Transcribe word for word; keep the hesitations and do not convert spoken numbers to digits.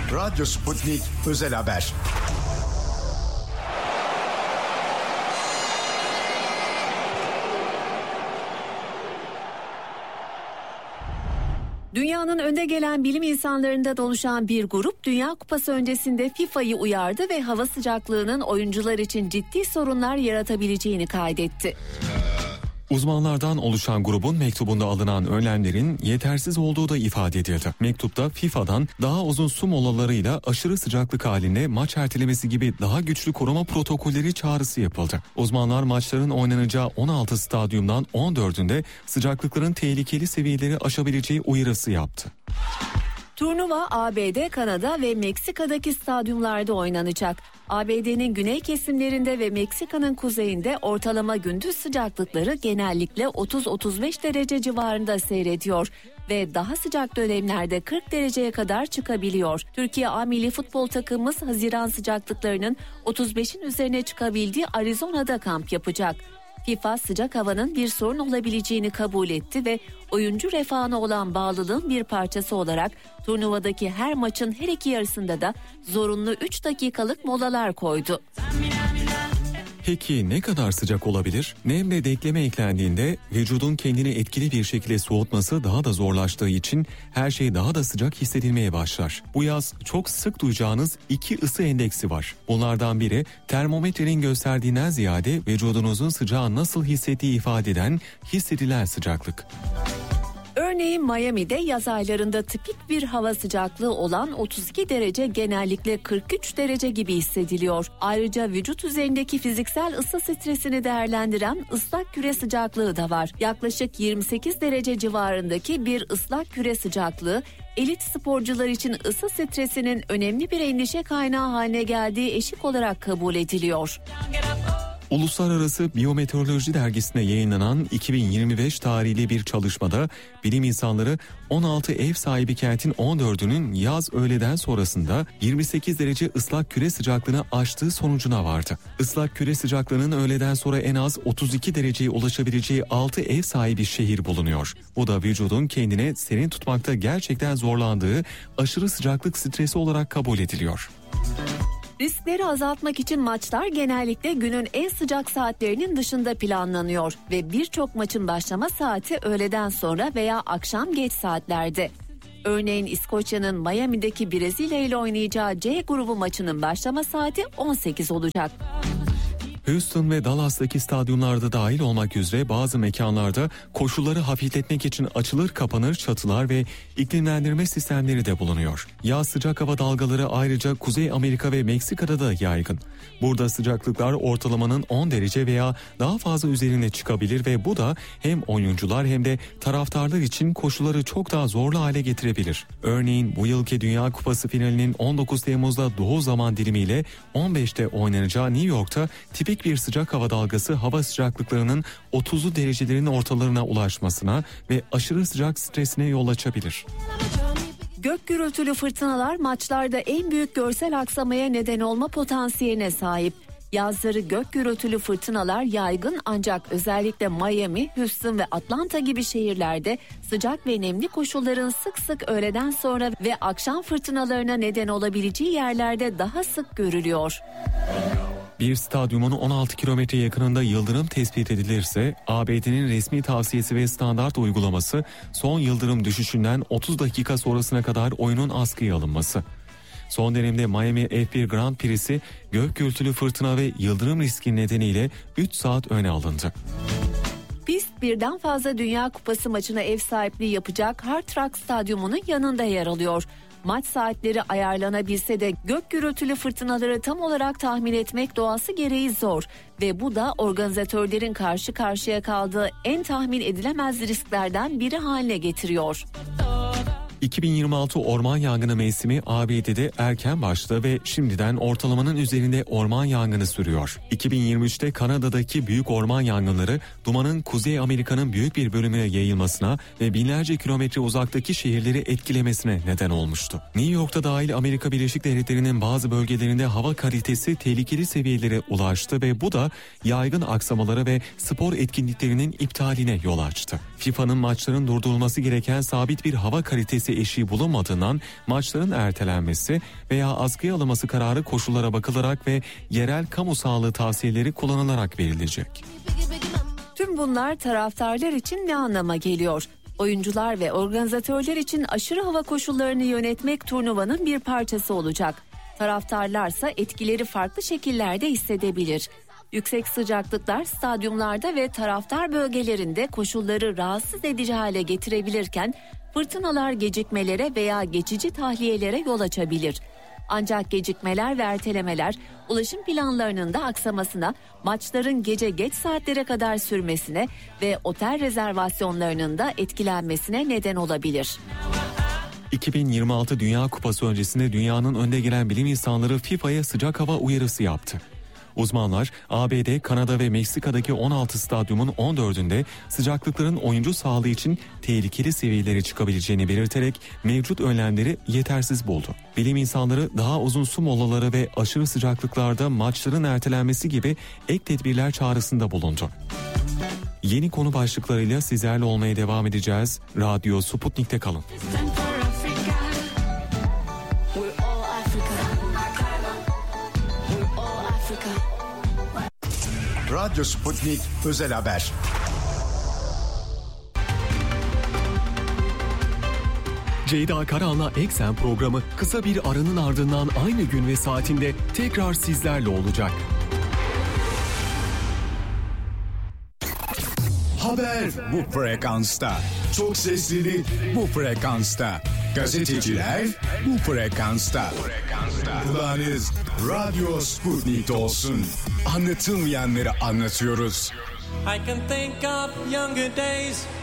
Radyo Sputnik Özel Haber. Dünyanın önde gelen bilim insanlarından oluşan bir grup Dünya Kupası öncesinde FIFA'yı uyardı ve hava sıcaklığının oyuncular için ciddi sorunlar yaratabileceğini kaydetti. Uzmanlardan oluşan grubun mektubunda alınan önlemlerin yetersiz olduğu da ifade edildi. Mektupta FIFA'dan daha uzun su molalarıyla aşırı sıcaklık halinde maç ertelemesi gibi daha güçlü koruma protokolleri çağrısı yapıldı. Uzmanlar maçların oynanacağı on altı stadyumdan on dördünde sıcaklıkların tehlikeli seviyeleri aşabileceği uyarısı yaptı. Turnuva A B D, Kanada ve Meksika'daki stadyumlarda oynanacak. A B D'nin güney kesimlerinde ve Meksika'nın kuzeyinde ortalama gündüz sıcaklıkları genellikle otuz otuz beş derece civarında seyrediyor ve daha sıcak dönemlerde kırk dereceye kadar çıkabiliyor. Türkiye A Milli Futbol takımımız Haziran sıcaklıklarının otuz beşin üzerine çıkabildiği Arizona'da kamp yapacak. FIFA sıcak havanın bir sorun olabileceğini kabul etti ve oyuncu refahına olan bağlılığın bir parçası olarak turnuvadaki her maçın her iki yarısında da zorunlu üç dakikalık molalar koydu. Peki ne kadar sıcak olabilir? Nem ve dekleme eklendiğinde vücudun kendini etkili bir şekilde soğutması daha da zorlaştığı için her şey daha da sıcak hissedilmeye başlar. Bu yaz çok sık duyacağınız iki ısı endeksi var. Bunlardan biri termometrenin gösterdiğinden ziyade vücudunuzun sıcağı nasıl hissettiği ifade eden hissedilen sıcaklık. Örneğin Miami'de yaz aylarında tipik bir hava sıcaklığı olan otuz iki derece genellikle kırk üç derece gibi hissediliyor. Ayrıca vücut üzerindeki fiziksel ısı stresini değerlendiren ıslak küre sıcaklığı da var. Yaklaşık yirmi sekiz derece civarındaki bir ıslak küre sıcaklığı, elit sporcular için ısı stresinin önemli bir endişe kaynağı haline geldiği eşik olarak kabul ediliyor. Uluslararası Biyometeoroloji Dergisi'ne yayınlanan iki bin yirmi beş tarihli bir çalışmada bilim insanları on altı ev sahibi kentin on dördünün yaz öğleden sonrasında yirmi sekiz derece ıslak küre sıcaklığını aştığı sonucuna vardı. Islak küre sıcaklığının öğleden sonra en az otuz iki dereceye ulaşabileceği altı ev sahibi şehir bulunuyor. Bu da vücudun kendine serin tutmakta gerçekten zorlandığı aşırı sıcaklık stresi olarak kabul ediliyor. Riskleri azaltmak için maçlar genellikle günün en sıcak saatlerinin dışında planlanıyor ve birçok maçın başlama saati öğleden sonra veya akşam geç saatlerde. Örneğin İskoçya'nın Miami'deki Brezilya ile oynayacağı C grubu maçının başlama saati on sekiz olacak. Houston ve Dallas'taki stadyumlarda dahil olmak üzere bazı mekanlarda koşulları hafifletmek için açılır kapanır çatılar ve iklimlendirme sistemleri de bulunuyor. Yaz sıcak hava dalgaları ayrıca Kuzey Amerika ve Meksika'da da yaygın. Burada sıcaklıklar ortalamanın on derece veya daha fazla üzerine çıkabilir ve bu da hem oyuncular hem de taraftarlar için koşulları çok daha zorlu hale getirebilir. Örneğin bu yılki Dünya Kupası finalinin on dokuz Temmuz'da doğu zaman dilimiyle on beşte oynanacağı New York'ta tipik bir sıcak hava dalgası hava sıcaklıklarının otuzlu derecelerin ortalarına ulaşmasına ve aşırı sıcak stresine yol açabilir. Gök gürültülü fırtınalar maçlarda en büyük görsel aksamaya neden olma potansiyeline sahip. Yazları gök gürültülü fırtınalar yaygın ancak özellikle Miami, Houston ve Atlanta gibi şehirlerde sıcak ve nemli koşulların sık sık öğleden sonra ve akşam fırtınalarına neden olabileceği yerlerde daha sık görülüyor. Bir stadyumun on altı kilometre yakınında yıldırım tespit edilirse A B D'nin resmi tavsiyesi ve standart uygulaması son yıldırım düşüşünden otuz dakika sonrasına kadar oyunun askıya alınması. Son dönemde Miami F bir Grand Prix'si gök gürültülü fırtına ve yıldırım riski nedeniyle üç saat öne alındı. Pist birden fazla Dünya Kupası maçına ev sahipliği yapacak Hard Rock Stadyumu'nun yanında yer alıyor. Maç saatleri ayarlanabilse de gök gürültülü fırtınaları tam olarak tahmin etmek doğası gereği zor ve bu da organizatörlerin karşı karşıya kaldığı en tahmin edilemez risklerden biri haline getiriyor. iki bin yirmi altı orman yangını mevsimi A B D'de erken başladı ve şimdiden ortalamanın üzerinde orman yangını sürüyor. iki bin yirmi üçte Kanada'daki büyük orman yangınları dumanın Kuzey Amerika'nın büyük bir bölümüne yayılmasına ve binlerce kilometre uzaktaki şehirleri etkilemesine neden olmuştu. New York'ta dahil Amerika Birleşik Devletleri'nin bazı bölgelerinde hava kalitesi tehlikeli seviyelere ulaştı ve bu da yaygın aksamalara ve spor etkinliklerinin iptaline yol açtı. FIFA'nın maçların durdurulması gereken sabit bir hava kalitesi süresi eşiği bulunmadığından maçların ertelenmesi veya askıya alınması kararı koşullara bakılarak ve yerel kamu sağlığı tavsiyeleri kullanılarak verilecek. Tüm bunlar taraftarlar için ne anlama geliyor? Oyuncular ve organizatörler için aşırı hava koşullarını yönetmek turnuvanın bir parçası olacak. Taraftarlarsa etkileri farklı şekillerde hissedebilir. Yüksek sıcaklıklar stadyumlarda ve taraftar bölgelerinde koşulları rahatsız edici hale getirebilirken fırtınalar gecikmelere veya geçici tahliyelere yol açabilir. Ancak gecikmeler ve ertelemeler ulaşım planlarının da aksamasına, maçların gece geç saatlere kadar sürmesine ve otel rezervasyonlarının da etkilenmesine neden olabilir. iki bin yirmi altı Dünya Kupası öncesinde dünyanın önde gelen bilim insanları FIFA'ya sıcak hava uyarısı yaptı. Uzmanlar A B D, Kanada ve Meksika'daki on altı stadyumun on dördünde sıcaklıkların oyuncu sağlığı için tehlikeli seviyelere çıkabileceğini belirterek mevcut önlemleri yetersiz buldu. Bilim insanları daha uzun su molaları ve aşırı sıcaklıklarda maçların ertelenmesi gibi ek tedbirler çağrısında bulundu. Yeni konu başlıklarıyla sizlerle olmaya devam edeceğiz. Radyo Sputnik'te kalın. Radyo Sputnik Özel Haber. Ceyda Karan'la Eksen programı kısa bir aranın ardından aynı gün ve saatinde tekrar sizlerle olacak. Haber bu frekansta. Çok seslili bu frekansta. Gazeteciler bu frekansta. Kulağınız Radyo Sputnik'te olsun. Anlatılmayanları anlatıyoruz. I can think of younger days